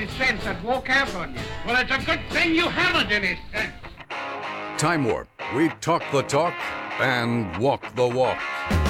any sense, I'd walk out on you. Well, it's a good thing you haven't any sense. Time Warp. We talk the talk and walk the walk.